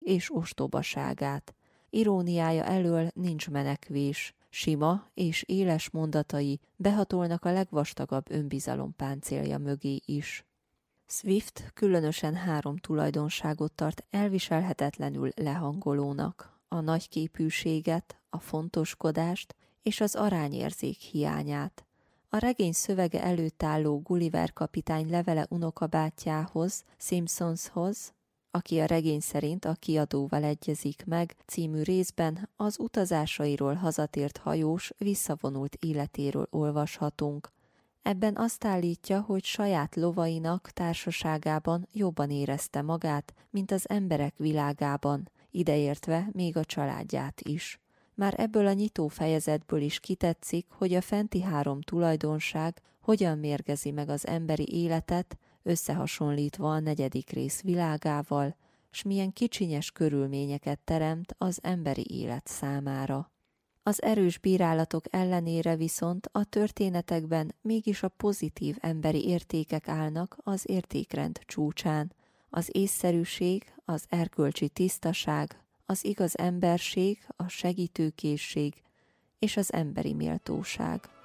és ostobaságát. Iróniája elől nincs menekvés. Sima és éles mondatai behatolnak a legvastagabb önbizalom páncélja mögé is. Swift különösen 3 tulajdonságot tart elviselhetetlenül lehangolónak: a nagyképűséget, a fontoskodást és az arányérzék hiányát. A regény szövege előtt álló Gulliver kapitány levele unokabátyjához, Simpsonshoz, aki a regény szerint a kiadóval egyezik meg, című részben az utazásairól hazatért hajós visszavonult életéről olvashatunk. Ebben azt állítja, hogy saját lovainak társaságában jobban érezte magát, mint az emberek világában, ideértve még a családját is. Már ebből a nyitó fejezetből is kitetszik, hogy a fenti 3 tulajdonság hogyan mérgezi meg az emberi életet, összehasonlítva a 4. rész világával, s milyen kicsinyes körülményeket teremt az emberi élet számára. Az erős bírálatok ellenére viszont a történetekben mégis a pozitív emberi értékek állnak az értékrend csúcsán. Az észszerűség, az erkölcsi tisztaság, az igaz emberség, a segítőkészség és az emberi méltóság.